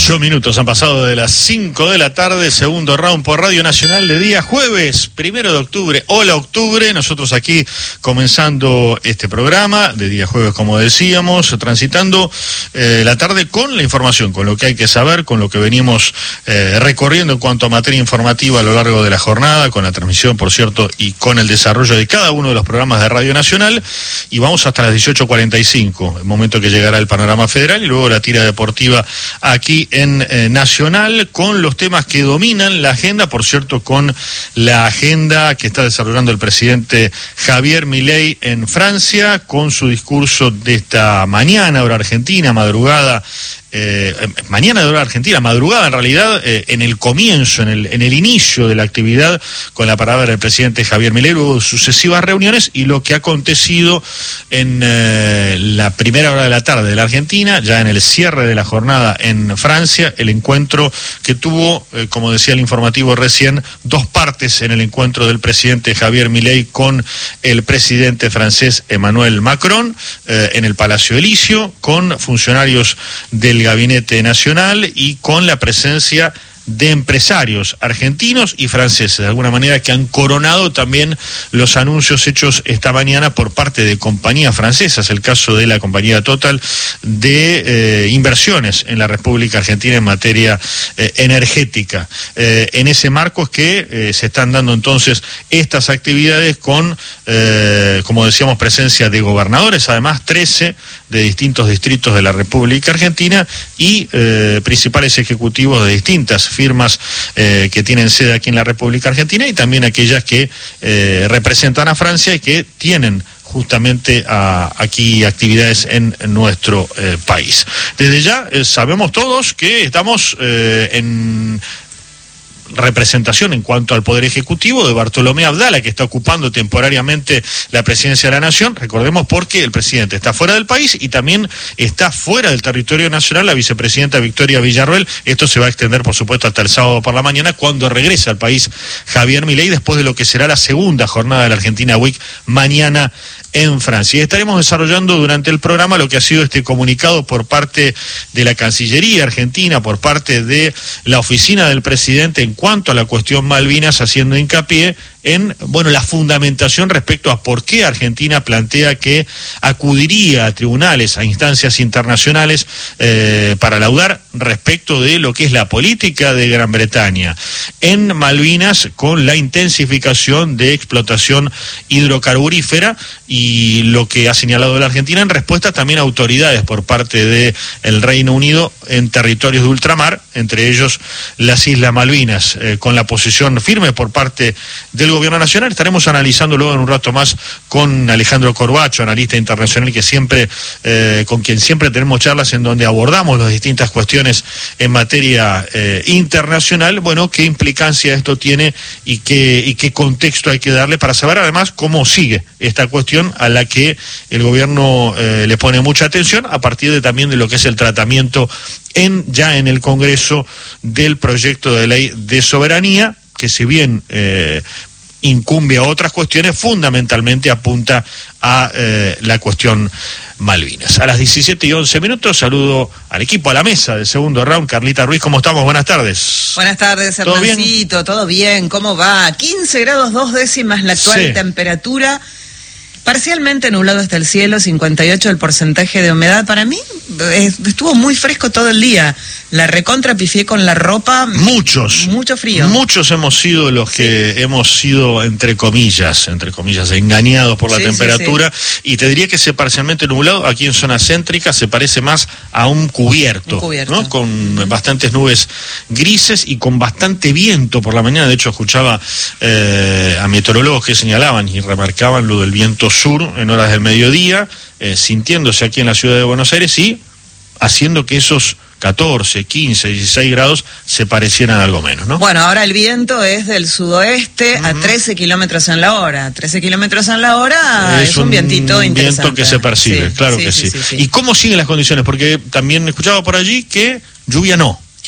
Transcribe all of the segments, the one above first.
8 minutos han pasado de las 5 de la tarde, segundo round por Radio Nacional de día jueves, 1 de octubre. Hola octubre, nosotros aquí comenzando este programa de día jueves, como decíamos, transitando la tarde con la información, con lo que hay que saber, con lo que venimos recorriendo en cuanto a materia informativa a lo largo de la jornada, con la transmisión, por cierto, y con el desarrollo de cada uno de los programas de Radio Nacional. Y vamos hasta las 18:45, el momento que llegará el panorama federal y luego la tira deportiva aquí en Nacional, con los temas que dominan la agenda, por cierto, con la agenda que está desarrollando el presidente Javier Milei en Francia, con su discurso de esta mañana, hora argentina, madrugada, mañana de hora argentina, madrugada en realidad, en el comienzo, en el inicio de la actividad, con la palabra del presidente Javier Milei, luego de sucesivas reuniones y lo que ha acontecido en la primera hora de la tarde de la Argentina, ya en el cierre de la jornada en Francia, el encuentro que tuvo, como decía el informativo recién, dos partes en el encuentro del presidente Javier Milei con el presidente francés Emmanuel Macron, en el Palacio Elíseo, con funcionarios del Gabinete Nacional y con la presencia de empresarios argentinos y franceses, de alguna manera que han coronado también los anuncios hechos esta mañana por parte de compañías francesas, el caso de la compañía Total, de inversiones en la República Argentina en materia energética. En ese marco es que se están dando entonces estas actividades con, como decíamos, presencia de gobernadores, además 13 de distintos distritos de la República Argentina y principales ejecutivos de distintas firmas que tienen sede aquí en la República Argentina y también aquellas que representan a Francia y que tienen justamente aquí actividades en nuestro país. Desde ya sabemos todos que estamos en representación en cuanto al Poder Ejecutivo de Bartolomé Abdala, que está ocupando temporariamente la presidencia de la Nación, recordemos, porque el presidente está fuera del país y también está fuera del territorio nacional la vicepresidenta Victoria Villarroel. Esto se va a extender, por supuesto, hasta el sábado por la mañana, cuando regrese al país Javier Milei, después de lo que será la segunda jornada de la Argentina Week mañana en Francia. Y estaremos desarrollando durante el programa lo que ha sido este comunicado por parte de la Cancillería Argentina, por parte de la oficina del presidente en cuanto a la cuestión Malvinas, haciendo hincapié en, bueno, la fundamentación respecto a por qué Argentina plantea que acudiría a tribunales, a instancias internacionales para laudar respecto de lo que es la política de Gran Bretaña en Malvinas, con la intensificación de explotación hidrocarburífera y lo que ha señalado la Argentina en respuesta también a autoridades por parte del Reino Unido en territorios de ultramar, entre ellos las Islas Malvinas, con la posición firme por parte del Gobierno Nacional. Estaremos analizando luego en un rato más con Alejandro Corbacho, analista internacional que siempre, con quien siempre tenemos charlas en donde abordamos las distintas cuestiones en materia internacional. Bueno, qué implicancia esto tiene y qué contexto hay que darle para saber además cómo sigue esta cuestión a la que el gobierno le pone mucha atención a partir de también de lo que es el tratamiento ya en el Congreso del proyecto de ley de soberanía, que si bien incumbe a otras cuestiones, fundamentalmente apunta a la cuestión Malvinas. A las 17:11 saludo al equipo, a la mesa del segundo round. Carlita Ruiz, ¿cómo estamos? Buenas tardes. Buenas tardes, Hernancito, ¿todo bien? ¿Cómo va? 15 grados 2 décimas la actual temperatura. Parcialmente nublado hasta el cielo, 58 el porcentaje de humedad. Para mí estuvo muy fresco todo el día. La recontra pifié con la ropa. Mucho frío. Muchos hemos sido los que hemos sido, entre comillas, engañados por la temperatura. Sí. Y te diría que ese parcialmente nublado, aquí en zona céntrica, se parece más a un cubierto. ¿No? Con bastantes nubes grises y con bastante viento por la mañana. De hecho, escuchaba a meteorólogos que señalaban y remarcaban lo del viento sur en horas del mediodía, sintiéndose aquí en la ciudad de Buenos Aires y haciendo que esos 14, 15, 16 grados se parecieran algo menos, ¿no? Bueno, ahora el viento es del sudoeste a 13 kilómetros en la hora. 13 kilómetros en la hora es un vientito interesante. Viento que se percibe, sí, claro que sí. ¿Y cómo siguen las condiciones? Porque también escuchaba por allí que lluvia no.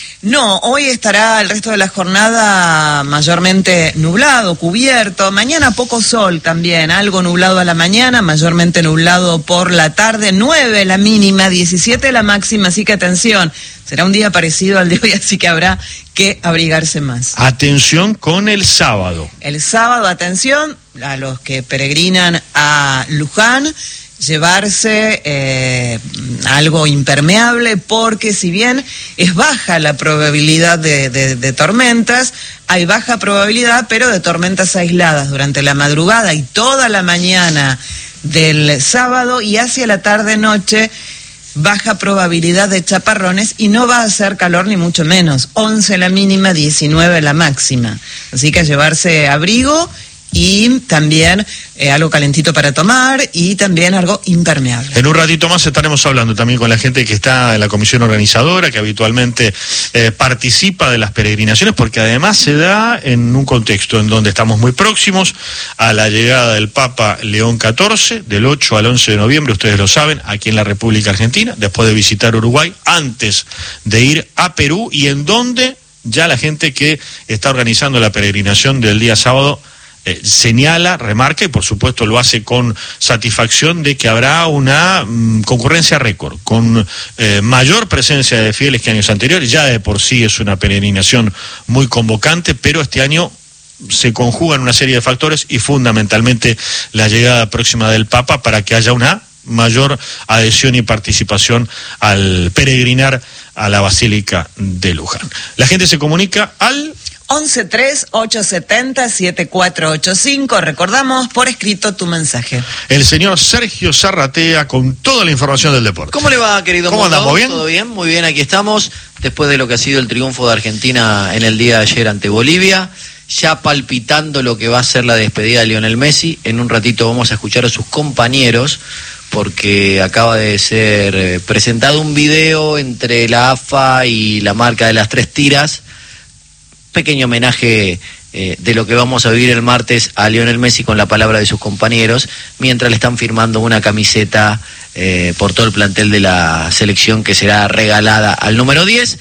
No, hoy estará el resto de la jornada mayormente nublado, cubierto. Mañana poco sol también, algo nublado a la mañana, mayormente nublado por la tarde. 9 la mínima, 17 la máxima, así que atención. Será un día parecido al de hoy, así que habrá que abrigarse más. Atención con el sábado. El sábado, atención, a los que peregrinan a Luján, llevarse algo impermeable, porque si bien es baja la probabilidad de tormentas, hay baja probabilidad, pero de tormentas aisladas durante la madrugada y toda la mañana del sábado, y hacia la tarde-noche baja probabilidad de chaparrones, y no va a hacer calor ni mucho menos. 11 la mínima, 19 la máxima. Así que a llevarse abrigo y también algo calentito para tomar, y también algo impermeable. En un ratito más estaremos hablando también con la gente que está en la comisión organizadora, que habitualmente participa de las peregrinaciones, porque además se da en un contexto en donde estamos muy próximos a la llegada del Papa León XIV, del 8 al 11 de noviembre, ustedes lo saben, aquí en la República Argentina, después de visitar Uruguay, antes de ir a Perú, y en donde ya la gente que está organizando la peregrinación del día sábado señala, remarca, y por supuesto lo hace con satisfacción, de que habrá una concurrencia récord, con mayor presencia de fieles que años anteriores. Ya de por sí es una peregrinación muy convocante, pero este año se conjugan una serie de factores, y fundamentalmente la llegada próxima del Papa, para que haya una mayor adhesión y participación al peregrinar a la Basílica de Luján. La gente se comunica al 11-3-870-7485. Recordamos, por escrito tu mensaje. El señor Sergio Zarratea con toda la información del deporte. ¿Cómo le va, querido? ¿Cómo andamos? ¿Bien? ¿Todo bien? Muy bien, aquí estamos. Después de lo que ha sido el triunfo de Argentina en el día de ayer ante Bolivia, ya palpitando lo que va a ser la despedida de Lionel Messi. En un ratito vamos a escuchar a sus compañeros, porque acaba de ser presentado un video entre la AFA y la marca de las 3 tiras. Pequeño homenaje de lo que vamos a vivir el martes a Lionel Messi, con la palabra de sus compañeros, mientras le están firmando una camiseta por todo el plantel de la selección, que será regalada al número 10.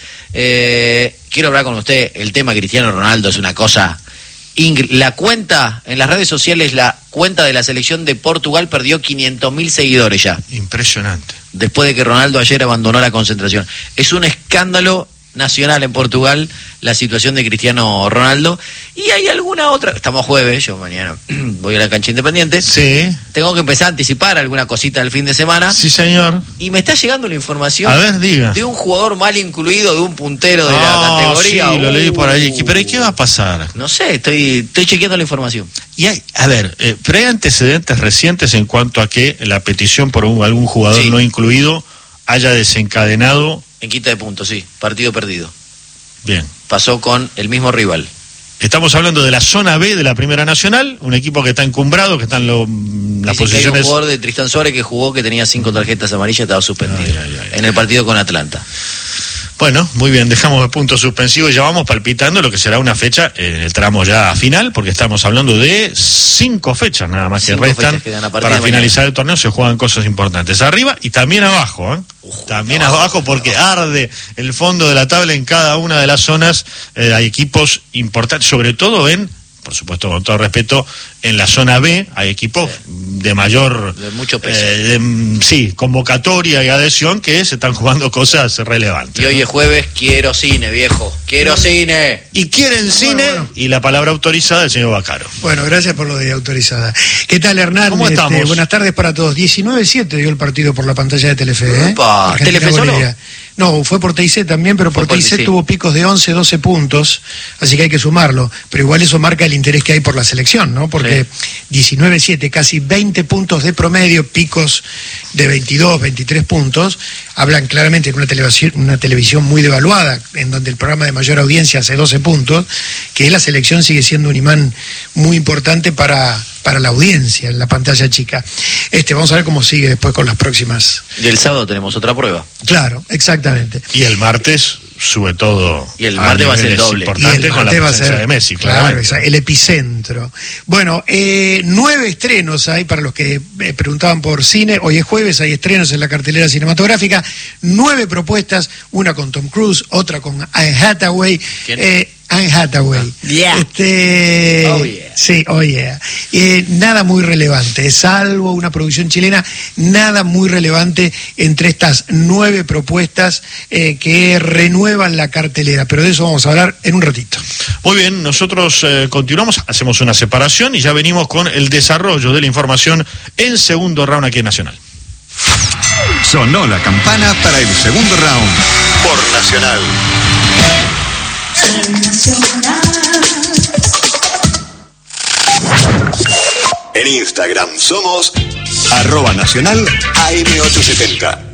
Quiero hablar con usted, el tema Cristiano Ronaldo es una cosa la cuenta en las redes sociales, la cuenta de la selección de Portugal perdió 500.000 seguidores ya. Impresionante. Después de que Ronaldo ayer abandonó la concentración. Es un escándalo nacional en Portugal la situación de Cristiano Ronaldo. Y hay alguna otra, estamos jueves, yo mañana voy a la cancha Independiente. Sí. Tengo que empezar a anticipar alguna cosita del fin de semana. Sí, señor. Y me está llegando la información, a ver, diga, de un jugador mal incluido, de un puntero de la categoría. Sí, lo leí por ahí. ¿Pero qué va a pasar? No sé, estoy chequeando la información. Y hay, a ver, pero hay antecedentes recientes en cuanto a que la petición por algún jugador no incluido haya desencadenado... En quita de puntos, sí. Partido perdido. Bien. Pasó con el mismo rival. Estamos hablando de la zona B de la Primera Nacional, un equipo que está encumbrado, que está en las posiciones... Hay un jugador de Tristán Suárez que jugó, que tenía 5 tarjetas amarillas, estaba suspendido en el partido con Atlanta. Bueno, muy bien, dejamos el punto suspensivo y ya vamos palpitando lo que será una fecha en el tramo ya final, porque estamos hablando de 5 fechas nada más que restan para finalizar el torneo. Se juegan cosas importantes arriba y también abajo, ¿eh? También abajo, porque arde el fondo de la tabla en cada una de las zonas. Hay equipos importantes, sobre todo por supuesto, con todo respeto, en la zona B hay equipos de mayor... De mucho peso. Convocatoria y adhesión, que se están jugando cosas relevantes. Y hoy es jueves, quiero cine, viejo. ¡Quiero cine! Y quieren cine, y la palabra autorizada del señor Bacaro. Bueno, gracias por lo de autorizada. ¿Qué tal, Hernán? ¿Cómo estamos? Buenas tardes para todos. 19-7 dio el partido por la pantalla de Telefe. ¿Telefe solo? No, fue por TIC también, pero por TIC tuvo picos de 11, 12 puntos, así que hay que sumarlo. Pero igual eso marca el interés que hay por la selección, ¿no? Porque 19-7, casi 20 puntos de promedio, picos de 22, 23 puntos, hablan claramente de una televisión muy devaluada, en donde el programa de mayor audiencia hace 12 puntos, que la selección sigue siendo un imán muy importante para la audiencia en la pantalla chica. Vamos a ver cómo sigue después con las próximas. Y el sábado tenemos otra prueba. Claro, exactamente. Y el martes sube todo. Y el martes va a ser doble. Importante con la presencia de Messi, claramente. Claro, el epicentro. Bueno, 9 estrenos hay para los que preguntaban por cine. Hoy es jueves, hay estrenos en la cartelera cinematográfica. 9 propuestas, una con Tom Cruise, otra con Anne Hathaway. Anne Hathaway. Yeah. Oh, yeah. Sí, oh yeah. Nada muy relevante, salvo una producción chilena, nada muy relevante entre estas 9 propuestas que renuevan la cartelera, pero de eso vamos a hablar en un ratito. Muy bien, nosotros continuamos, hacemos una separación y ya venimos con el desarrollo de la información en segundo round aquí en Nacional. Sonó la campana para el segundo round por Nacional. En Instagram somos @nacional AM870.